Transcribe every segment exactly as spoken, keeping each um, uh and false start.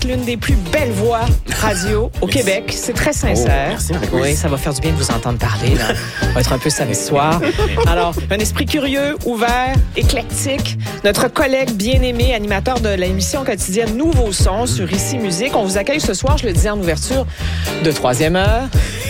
l'une des plus belles voix radio au Merci. Québec. C'est très sincère. Oh, merci, Marie-Louise. Oui, ça va faire du bien de vous entendre parler. Là. On va être un peu samedi soir. Alors, un esprit curieux, ouvert, éclectique. Notre collègue bien-aimé, animateur de l'émission quotidienne Nouveau Son sur Ici Musique. On vous accueille ce soir, je le disais en ouverture, de troisième heure.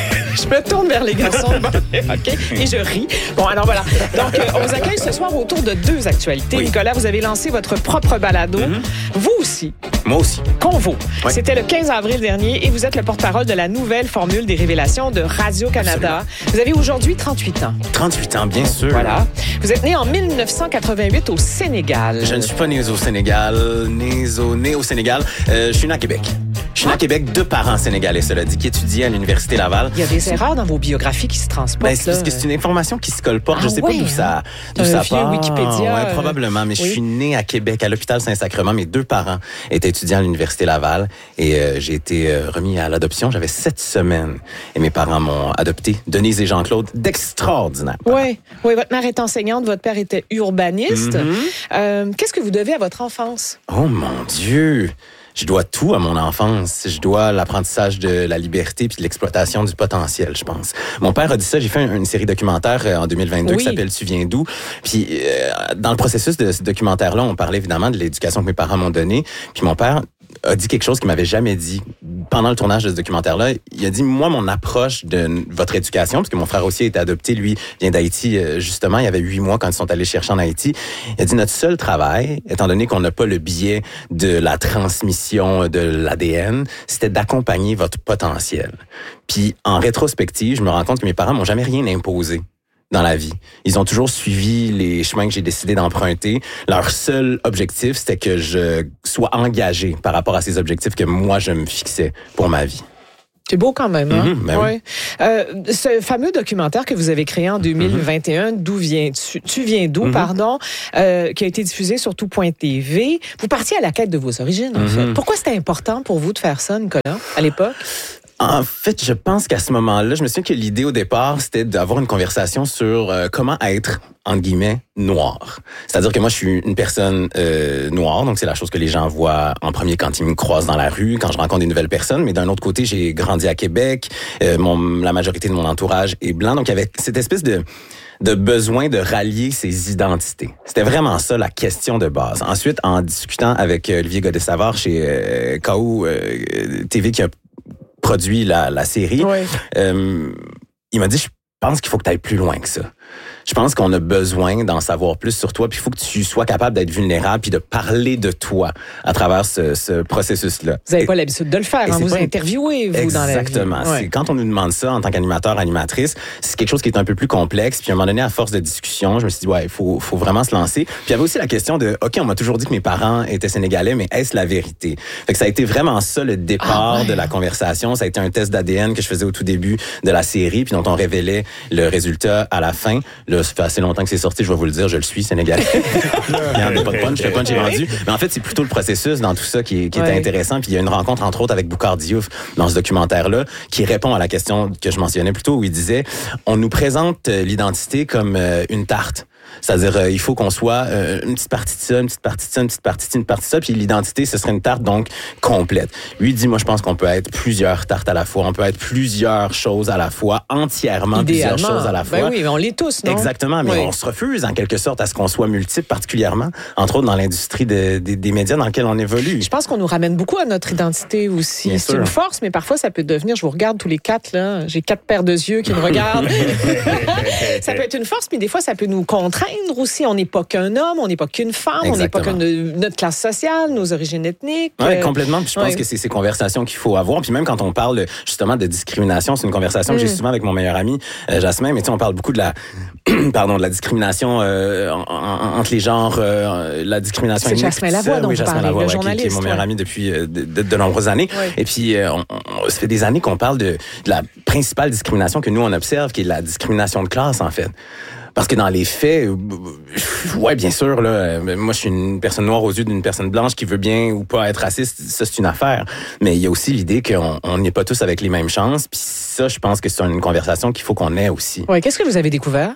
Je me tourne vers les garçons. OK? Et je ris. Bon, alors voilà. Donc, euh, on vous accueille ce soir autour de deux actualités. Oui. Nicolas, vous avez lancé votre propre balado. Mm-hmm. Vous aussi. Moi aussi. Convo. Oui. C'était le quinze avril dernier et vous êtes le porte-parole de la nouvelle formule des révélations de Radio-Canada. Absolument. Vous avez aujourd'hui trente-huit ans. trente-huit ans, bien sûr. Voilà. Vous êtes né en mille neuf cent quatre-vingt-huit au Sénégal. Je ne suis pas né au Sénégal, né au, né au Sénégal. Euh, je suis né à Québec. Je suis né à Québec, deux parents sénégalais, cela dit, qui étudiaient à l'Université Laval. Il y a des erreurs dans vos biographies qui se transportent. Ben, c'est parce là. que c'est une information qui se colporte. Ah je sais ouais, pas d'où ça, d'où Un ça vieux part. Wikipédia, Ouais, euh, probablement. Mais oui. je suis né à Québec, à l'hôpital Saint-Sacrement. Mes deux parents étaient étudiants à l'Université Laval et euh, j'ai été euh, remis à l'adoption. J'avais sept semaines et mes parents m'ont adopté. Denise et Jean-Claude, d'extraordinaires. Oui, oui, votre mère est enseignante, votre père était urbaniste. Mm-hmm. Euh, qu'est-ce que vous devez à votre enfance? Oh mon Dieu! Je dois tout à mon enfance. Je dois l'apprentissage de la liberté puis de l'exploitation du potentiel, je pense. Mon père a dit ça. J'ai fait une série documentaire euh, en deux mille vingt-deux Oui. qui s'appelle « Tu viens d'où? » Puis euh, dans le processus de ce documentaire-là, on parlait évidemment de l'éducation que mes parents m'ont donnée. Puis mon père a dit quelque chose qu'il m'avait jamais dit pendant le tournage de ce documentaire-là. Il a dit, moi, mon approche de votre éducation, parce que mon frère aussi a été adopté, lui vient d'Haïti, justement, il y avait huit mois quand ils sont allés chercher en Haïti. Il a dit, notre seul travail, étant donné qu'on n'a pas le biais de la transmission de l'A D N, c'était d'accompagner votre potentiel. Puis, en rétrospective, je me rends compte que mes parents m'ont jamais rien imposé dans la vie. Ils ont toujours suivi les chemins que j'ai décidé d'emprunter. Leur seul objectif, c'était que je sois engagé par rapport à ces objectifs que moi, je me fixais pour ma vie. C'est beau quand même, hein? Mm-hmm, ben ouais. Euh, ce fameux documentaire que vous avez créé en deux mille vingt et un, mm-hmm. D'où viens-tu? Tu viens d'où, mm-hmm. pardon, euh, qui a été diffusé sur tout point T V. Vous partiez à la quête de vos origines, en mm-hmm. fait. Pourquoi c'était important pour vous de faire ça, Nicolas, à l'époque? En fait, je pense qu'à ce moment-là, je me souviens que l'idée au départ, c'était d'avoir une conversation sur euh, comment être, entre guillemets, noir. C'est-à-dire que moi, je suis une personne euh, noire, donc c'est la chose que les gens voient en premier quand ils me croisent dans la rue, quand je rencontre des nouvelles personnes. Mais d'un autre côté, j'ai grandi à Québec, euh, mon, la majorité de mon entourage est blanc, donc il y avait cette espèce de de besoin de rallier ses identités. C'était vraiment ça, la question de base. Ensuite, en discutant avec Olivier Godet-Savard chez euh, K O euh, T V qui a produit la, la série, oui. euh, il m'a dit, je pense qu'il faut que tu ailles plus loin que ça. Je pense qu'on a besoin d'en savoir plus sur toi, puis il faut que tu sois capable d'être vulnérable puis de parler de toi à travers ce, ce processus-là. Vous n'avez pas l'habitude de le faire, hein? Vous pas interviewez, vous, Exactement. dans la vie. Exactement. Ouais. Quand on nous demande ça en tant qu'animateur, animatrice, c'est quelque chose qui est un peu plus complexe. Puis à un moment donné, à force de discussion, je me suis dit, ouais, il faut, faut vraiment se lancer. Puis il y avait aussi la question de, OK, on m'a toujours dit que mes parents étaient sénégalais, mais est-ce la vérité? Fait que ça a été vraiment ça, le départ ah, ouais. de la conversation. Ça a été un test d'A D N que je faisais au tout début de la série, puis dont on révélait le résultat à la fin. Là, ça fait assez longtemps que c'est sorti, je vais vous le dire, je le suis, sénégalais. Il n'y en a pas de punch, le punch est rendu. Mais en fait, c'est plutôt le processus dans tout ça qui, est, qui ouais. est intéressant. Puis il y a une rencontre, entre autres, avec Boukhar Diouf dans ce documentaire-là, qui répond à la question que je mentionnais plus tôt, où il disait, on nous présente l'identité comme euh, une tarte. C'est-à-dire, euh, il faut qu'on soit euh, une petite partie de ça, une petite partie de ça, une petite partie de ça, une partie de ça, puis l'identité, ce serait une tarte, donc, complète. Lui, il dit, moi, je pense qu'on peut être plusieurs tartes à la fois, on peut être plusieurs choses à la fois, entièrement plusieurs choses à la fois. Ben oui, mais on l'est tous, non? Exactement, mais oui. on se refuse, en quelque sorte, à ce qu'on soit multiple, particulièrement, entre autres, dans l'industrie de, de, des médias dans laquelle on évolue. Je pense qu'on nous ramène beaucoup à notre identité aussi. Bien C'est sûr. une force, mais parfois, ça peut devenir, je vous regarde tous les quatre, là, j'ai quatre paires de yeux qui me regardent. Ça peut être une force, mais des fois, ça peut nous contraindre aussi. On n'est pas qu'un homme, on n'est pas qu'une femme, Exactement. on n'est pas que notre classe sociale, nos origines ethniques. Oui, euh, complètement. Puis je pense ouais. que c'est ces conversations qu'il faut avoir. Puis même quand on parle justement de discrimination, c'est une conversation que mm. j'ai souvent avec mon meilleur ami, euh, Jasmin. Mais tu sais, on parle beaucoup de la, pardon, de la discrimination euh, en, en, entre les genres, euh, la discrimination. C'est Jasmin Lavoie dont oui, vous Jasmin parlez, Lavoie, le ouais, journaliste. qui, qui est mon meilleur ouais. ami depuis euh, de, de, de nombreuses années. Ouais. Et puis, euh, on, on, ça fait des années qu'on parle de, de la principale discrimination que nous on observe, qui est la discrimination de classe en fait. Parce que dans les faits, ouais, bien sûr, là, moi, je suis une personne noire aux yeux d'une personne blanche qui veut bien ou pas être raciste, ça, c'est une affaire. Mais il y a aussi l'idée qu'on on n'est pas tous avec les mêmes chances. Puis ça, je pense que c'est une conversation qu'il faut qu'on ait aussi. Ouais, qu'est-ce que vous avez découvert?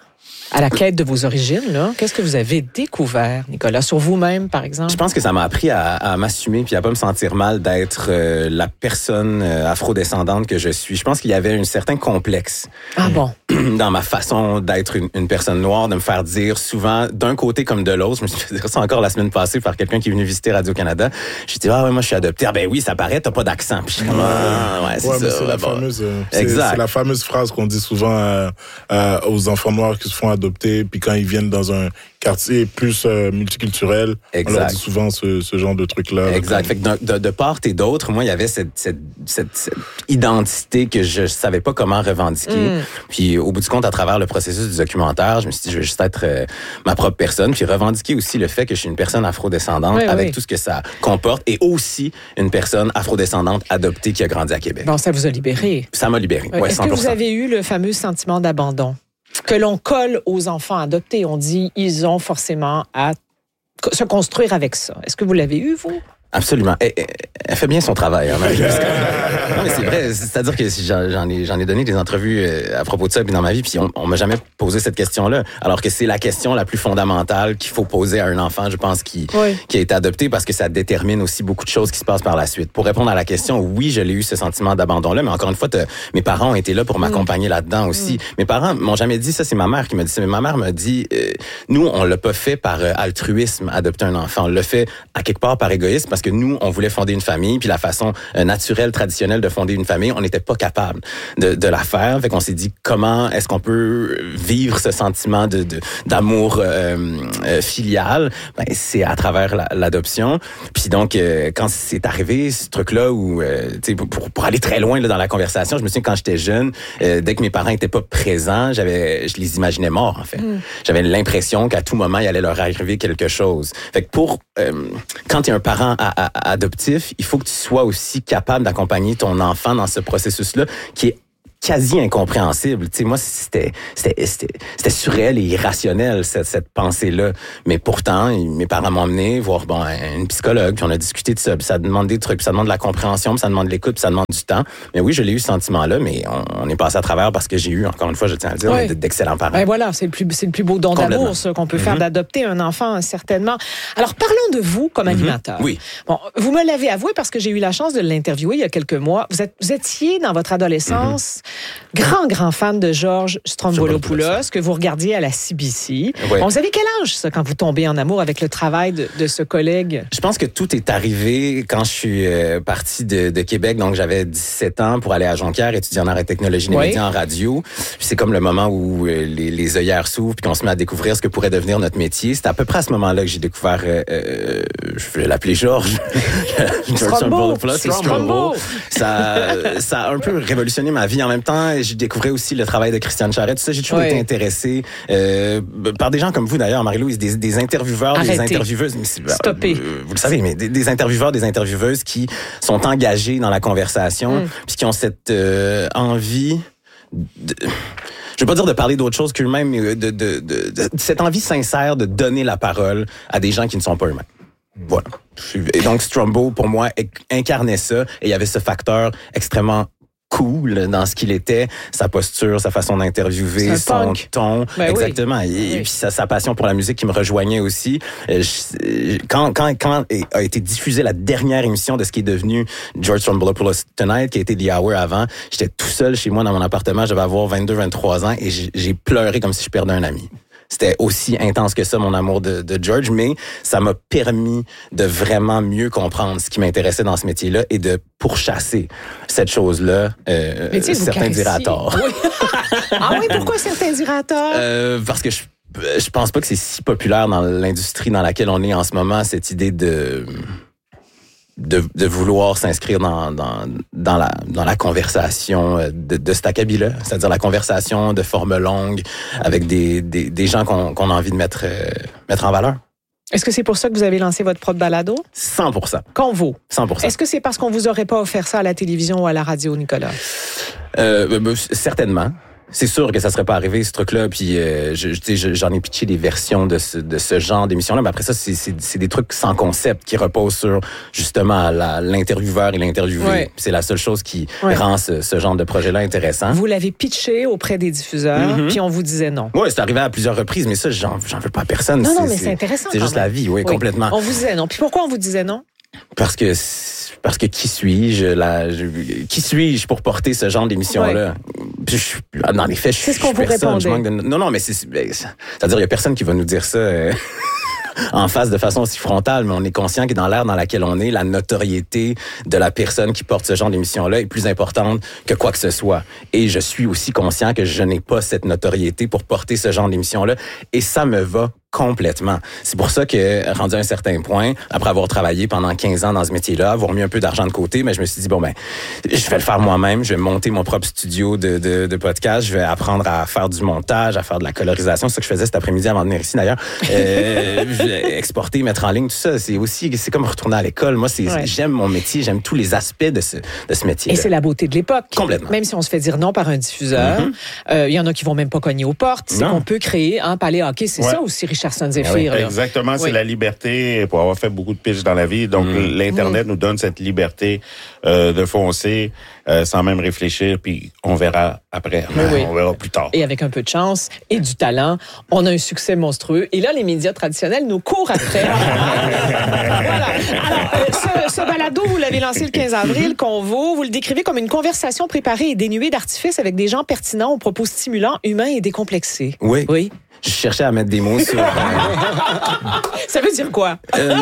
À la quête de vos origines, là, qu'est-ce que vous avez découvert, Nicolas, sur vous-même, par exemple? Je pense que ça m'a appris à, à m'assumer puis à pas me sentir mal d'être euh, la personne euh, afrodescendante que je suis. Je pense qu'il y avait un certain complexe. Ah bon? Dans ma façon d'être une, une personne noire, de me faire dire souvent d'un côté comme de l'autre. Je me suis fait dire ça encore la semaine passée par quelqu'un qui est venu visiter Radio-Canada. J'ai dit, ah ouais, moi je suis adopté. Ah ben oui, ça paraît, t'as pas d'accent. Puis je suis comme, ah, ouais, c'est ouais, ça. Mais c'est, ouais, la bon. fameuse, euh, c'est, exact. c'est la fameuse phrase qu'on dit souvent euh, euh, aux enfants noirs qui se font adopter, puis quand ils viennent dans un quartier plus euh, multiculturel, exact. On leur dit souvent ce, ce genre de trucs-là. Exact. Fait que de, de, de part et d'autre, moi, il y avait cette, cette, cette, cette identité que je savais pas comment revendiquer. Mm. Puis au bout du compte, à travers le processus du documentaire, je me suis dit, je veux juste être euh, ma propre personne, puis revendiquer aussi le fait que je suis une personne afrodescendante oui, avec oui. tout ce que ça comporte, et aussi une personne afrodescendante adoptée qui a grandi à Québec. Bon, ça vous a libéré. Ça m'a libéré, oui, Est-ce cent pour cent. Que vous avez eu le fameux sentiment d'abandon que l'on colle aux enfants adoptés? On dit, ils ont forcément à se construire avec ça. Est-ce que vous l'avez eu, vous? Absolument. Elle, elle, elle fait bien son travail. Hein, non, mais c'est vrai. C'est-à-dire que j'en ai, j'en ai donné des entrevues à propos de ça dans ma vie, puis on, on m'a jamais posé cette question-là. Alors que c'est la question la plus fondamentale qu'il faut poser à un enfant, je pense, qui, oui. qui a été adopté, parce que ça détermine aussi beaucoup de choses qui se passent par la suite. Pour répondre à la question, oui, je l'ai eu ce sentiment d'abandon-là, mais encore une fois, mes parents ont été là pour m'accompagner mmh. là-dedans aussi. Mmh. Mes parents m'ont jamais dit ça, c'est ma mère qui m'a dit ça. Mais ma mère m'a dit, euh, nous, on l'a pas fait par euh, altruisme, adopter un enfant. On l'a fait à quelque part par égoïsme, parce que nous, on voulait fonder une famille, puis la façon euh, naturelle, traditionnelle de fonder une famille, on n'était pas capable de, de la faire. Fait qu'on s'est dit, comment est-ce qu'on peut vivre ce sentiment de, de d'amour euh, euh, filial? Ben, c'est à travers la, l'adoption. Puis donc, euh, quand c'est arrivé, ce truc-là, où, euh, tu sais, pour, pour aller très loin là, dans la conversation, je me souviens quand j'étais jeune, euh, dès que mes parents étaient pas présents, j'avais, je les imaginais morts, en fait. Mm. J'avais l'impression qu'à tout moment, il allait leur arriver quelque chose. Fait que pour, euh, quand il y a un parent à, à, adoptif, il faut que tu sois aussi capable d'accompagner ton enfant dans ce processus-là qui est quasi incompréhensible. Tu sais, moi, c'était, c'était, c'était, c'était surréel et irrationnel, cette, cette pensée-là. Mais pourtant, mes parents m'ont emmené voir, bon, une psychologue, puis on a discuté de ça, puis ça demande des trucs, puis ça demande de la compréhension, puis ça demande de l'écoute, puis ça demande du temps. Mais oui, je l'ai eu, ce sentiment-là, mais on, on est passé à travers parce que j'ai eu, encore une fois, je tiens à le dire, oui. d'excellents parents. Ben voilà, c'est le plus, c'est le plus beau don d'amour, ça, qu'on peut mm-hmm. faire, d'adopter un enfant, certainement. Alors, parlons de vous comme animateur. Mm-hmm. Oui. Bon, vous me l'avez avoué parce que j'ai eu la chance de l'interviewer il y a quelques mois. Vous êtes, vous étiez, dans votre adolescence, mm-hmm. grand, grand fan de George Stroumboulopoulos, que vous regardiez à la C B C. Oui. Bon, vous avez quel âge, ça, quand vous tombez en amour avec le travail de, de ce collègue? Je pense que tout est arrivé quand je suis euh, parti de, de Québec. Donc, j'avais dix-sept ans pour aller à Jonquière, étudier en arts et technologies des oui. médias en radio. Puis c'est comme le moment où euh, les, les œillères s'ouvrent puis qu'on se met à découvrir ce que pourrait devenir notre métier. C'est à peu près à ce moment-là que j'ai découvert, euh, euh, je vais l'appeler George. Strombo. C'est Strombo. Ça, ça a un peu révolutionné ma vie en même temps. J'ai découvert aussi le travail de Christiane Charette. Tout ça, j'ai toujours oui. été intéressé euh, par des gens comme vous, d'ailleurs, Marie-Louise, des, des intervieweurs, Arrêtez. des intervieweuses. Stoppez. Euh, vous le savez, mais des, des intervieweurs, des intervieweuses qui sont engagés dans la conversation, mm. puis qui ont cette euh, envie de... Je veux pas dire de parler d'autre chose qu'eux-mêmes, mais de, de, de, de, de cette envie sincère de donner la parole à des gens qui ne sont pas eux-mêmes. Voilà. Et donc, Strombo, pour moi, incarnait ça, et il y avait ce facteur extrêmement cool dans ce qu'il était, sa posture, sa façon d'interviewer, son punk. ton. Ben exactement. Oui. Et, oui. et puis sa, sa passion pour la musique qui me rejoignait aussi. Je, quand, quand, quand a été diffusée la dernière émission de ce qui est devenu George Stroumboulopoulos Tonight, qui a été The Hour avant, j'étais tout seul chez moi dans mon appartement, j'avais avoir vingt-deux, vingt-trois ans, et j'ai, j'ai pleuré comme si je perdais un ami. C'était aussi intense que ça, mon amour de, de George, mais ça m'a permis de vraiment mieux comprendre ce qui m'intéressait dans ce métier-là et de pourchasser cette chose-là. Euh, certains diraient à tort. Oui. Ah oui, pourquoi certains diraient à tort? Euh, parce que je, je pense pas que c'est si populaire dans l'industrie dans laquelle on est en ce moment, cette idée de... De, de vouloir s'inscrire dans, dans, dans, la, dans la conversation de, de cet acabit-là, c'est-à-dire la conversation de forme longue avec des, des, des gens qu'on, qu'on a envie de mettre, euh, mettre en valeur. Est-ce que c'est pour ça que vous avez lancé votre propre balado? cent pour cent. Convo. cent pour cent. Est-ce que c'est parce qu'on vous aurait pas offert ça à la télévision ou à la radio, Nicolas? Euh, ben, certainement. c'est sûr que ça serait pas arrivé, ce truc-là. Puis, euh, je, je, j'en ai pitché des versions de ce, de ce genre d'émission-là. Mais après ça, c'est, c'est, c'est des trucs sans concept qui reposent sur, justement, la, l'intervieweur et l'interviewé. Ouais. C'est la seule chose qui ouais. rend ce, ce genre de projet-là intéressant. Vous l'avez pitché auprès des diffuseurs, mm-hmm. puis on vous disait non. Oui, c'est arrivé à plusieurs reprises, mais ça, j'en, j'en veux pas à personne. Non, c'est, non, mais c'est, c'est intéressant. C'est juste même. la vie, oui, oui, complètement. On vous disait non. Puis pourquoi on vous disait non? Parce que parce que qui suis-je la je, qui suis-je pour porter ce genre d'émission-là? Ouais. Je, dans les faits, je c'est ce qu'on vous personne, répondait. Je manque de, non, non, mais c'est, c'est-à-dire il y a personne qui va nous dire ça euh, en face de façon aussi frontale, mais on est conscient que dans l'ère dans laquelle on est, la notoriété de la personne qui porte ce genre d'émission-là est plus importante que quoi que ce soit. Et je suis aussi conscient que je n'ai pas cette notoriété pour porter ce genre d'émission-là, et ça me va complètement. C'est pour ça que, rendu à un certain point, après avoir travaillé pendant quinze ans dans ce métier-là, avoir mis un peu d'argent de côté, mais je me suis dit, bon, ben, je vais le faire moi-même, je vais monter mon propre studio de, de, de podcast, je vais apprendre à faire du montage, à faire de la colorisation. C'est ça que je faisais cet après-midi avant de venir ici, d'ailleurs. Euh, je vais exporter, mettre en ligne, tout ça. C'est aussi, c'est comme retourner à l'école. Moi, c'est, ouais. j'aime mon métier, j'aime tous les aspects de ce, de ce métier. Et c'est la beauté de l'époque. Complètement. Même si on se fait dire non par un diffuseur, il mm-hmm. euh, y en a qui vont même pas cogner aux portes. C'est non. qu'on peut créer un palais hockey. C'est ouais. ça aussi, Richardson Zephyr. Oui. Exactement, c'est oui. la liberté pour avoir fait beaucoup de pitch dans la vie. Donc, mmh. l'Internet mmh. nous donne cette liberté euh, de foncer euh, sans même réfléchir, puis on verra après. Oui, oui. On verra plus tard. Et avec un peu de chance et du talent, on a un succès monstrueux. Et là, les médias traditionnels nous courent après. Voilà. Alors, euh, ce, ce balado, vous l'avez lancé le quinze avril, Convo. Vous le décrivez comme une conversation préparée et dénuée d'artifice avec des gens pertinents aux propos stimulants, humains et décomplexés. Oui. Oui. Je cherchais à mettre des mots sur... Ça veut dire quoi? euh,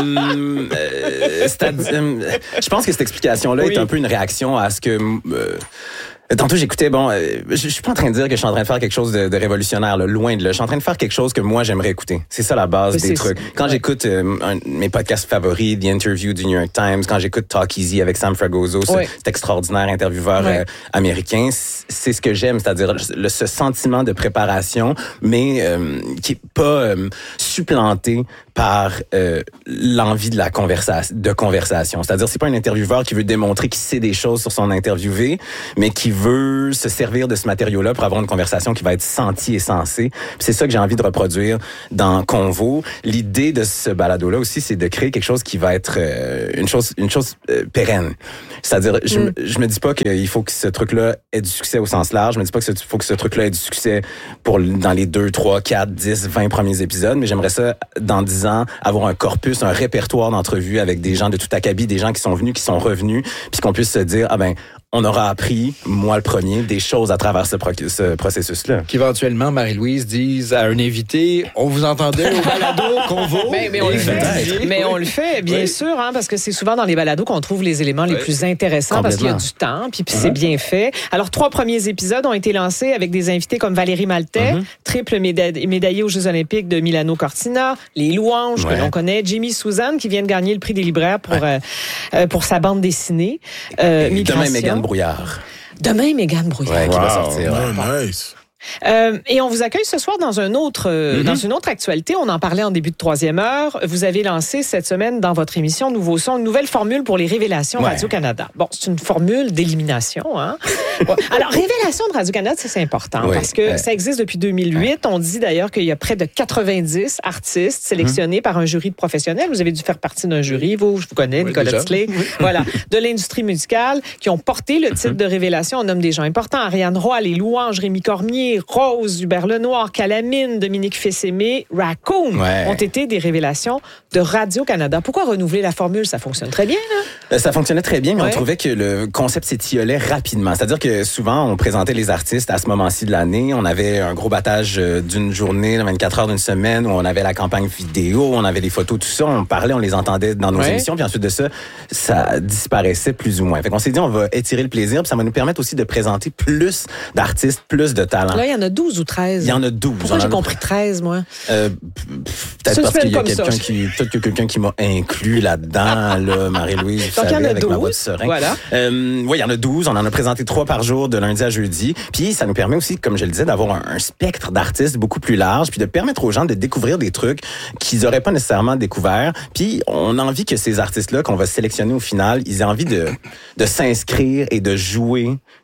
euh, euh, je pense que cette explication-là oui. est un peu une réaction à ce que... Euh, Tantôt, j'écoutais, bon, euh, je, je suis pas en train de dire que je suis en train de faire quelque chose de, de révolutionnaire, là, loin de là. Je suis en train de faire quelque chose que moi, j'aimerais écouter. C'est ça la base oui, des trucs. Quand ouais. j'écoute euh, un, mes podcasts favoris, The Interview du New York Times, quand j'écoute Talk Easy avec Sam Fragoso, ce, ouais. cet extraordinaire intervieweur ouais. euh, américain, c'est ce que j'aime, c'est-à-dire le, ce sentiment de préparation, mais euh, qui est pas euh, supplanté par euh, l'envie de la conversation, de conversation. C'est-à-dire, c'est pas un intervieweur qui veut démontrer qu'il sait des choses sur son interviewé, mais qui veut se servir de ce matériau-là pour avoir une conversation qui va être sentie et sensée. Puis c'est ça que j'ai envie de reproduire dans Convo. L'idée de ce balado-là aussi, c'est de créer quelque chose qui va être euh, une chose, une chose euh, pérenne. C'est-à-dire, je, mm. je me dis pas qu'il faut que ce truc-là ait du succès au sens large. Je me dis pas qu'il faut que ce truc-là ait du succès pour dans les deux, trois, quatre, dix, vingt premiers épisodes, mais j'aimerais ça, dans dix ans, avoir un corpus, un répertoire d'entrevues avec des gens de tout acabit, des gens qui sont venus, qui sont revenus, puis qu'on puisse se dire, ah ben, on aura appris, moi le premier, des choses à travers ce, pro- ce processus-là. Qu'éventuellement, Marie-Louise dise à un invité, on vous entendait au balado Convo. Mais, mais on le fait, mais on le fait, bien oui. sûr, hein, parce que c'est souvent dans les balados qu'on trouve les éléments oui. les plus intéressants parce qu'il y a du temps, puis, puis uh-huh. c'est bien fait. Alors, trois premiers épisodes ont été lancés avec des invités comme Valérie Maltais, uh-huh. triple méda- médaillée aux Jeux olympiques de Milano Cortina, Les Louanges, ouais. que l'on connaît, Jimmy Suzanne, qui vient de gagner le prix des libraires pour, ouais. euh, pour sa bande dessinée. Euh, Demain, Mégane Brouillard. Demain, Mégane Brouillard. Ouais, qui wow, va sortir. Ouais. Nice. Euh, et on vous accueille ce soir dans un autre, euh, mm-hmm. dans une autre actualité. On en parlait en début de troisième heure. Vous avez lancé cette semaine dans votre émission Nouveau Son une nouvelle formule pour les révélations ouais. Radio-Canada. Bon, c'est une formule d'élimination, hein. Ouais. Alors, révélation de Radio-Canada, ça, c'est important oui. parce que ouais. ça existe depuis deux mille huit. Ouais. On dit d'ailleurs qu'il y a près de quatre-vingt-dix artistes sélectionnés mm-hmm. par un jury de professionnels. Vous avez dû faire partie d'un jury, vous, je vous connais, oui, Nicolas Tisley. Oui. Voilà, de l'industrie musicale qui ont porté le titre mm-hmm. de révélation. On nomme des gens importants. Ariane Roy, Les Louanges, Rémi Cormier, Rose, Hubert Lenoir, Calamine, Dominique Fils-Aimé, Raccoon ouais. ont été des révélations de Radio-Canada. Pourquoi renouveler la formule? Ça fonctionne très bien, là? Ça fonctionnait très bien, mais ouais. on trouvait que le concept s'étiolait rapidement. C'est-à-dire que souvent, on présentait les artistes à ce moment-ci de l'année. On avait un gros battage d'une journée, vingt-quatre heures d'une semaine, où on avait la campagne vidéo, on avait les photos, tout ça. On parlait, on les entendait dans nos ouais. émissions, puis ensuite de ça, ça disparaissait plus ou moins. Fait qu'on s'est dit, on va étirer le plaisir, puis ça va nous permettre aussi de présenter plus d'artistes, plus de talents. Là, il y en a douze ou treize? Il y en a douze. Pourquoi j'ai compris treize, moi? Euh, peut-être parce qu'il y a quelqu'un qui, peut-être que quelqu'un qui m'a inclus là-dedans, là, Marie-Louise, vous savez, avec douze. Ma voix de serein. Voilà. Euh, oui, il y en a douze. On en a présenté trois par jour, de lundi à jeudi. Puis, ça nous permet aussi, comme je le disais, d'avoir un, un spectre d'artistes beaucoup plus large, puis de permettre aux gens de découvrir des trucs qu'ils n'auraient pas nécessairement découverts. Puis, on a envie que ces artistes-là, qu'on va sélectionner au final, ils aient envie de, de s'inscrire et de jouer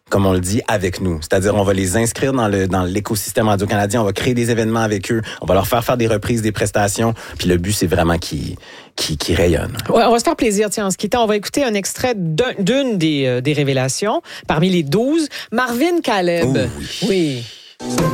comme on le dit, avec nous. C'est-à-dire, on va les inscrire dans le dans l'écosystème radio-canadien, on va créer des événements avec eux, on va leur faire faire des reprises, des prestations, puis le but, c'est vraiment qu'ils qui, qui rayonnent. Ouais, on va se faire plaisir, tiens, en se quittant. On va écouter un extrait d'un, d'une des, euh, des révélations, parmi les douze, Marvin Caleb. Oh, oui. Oui.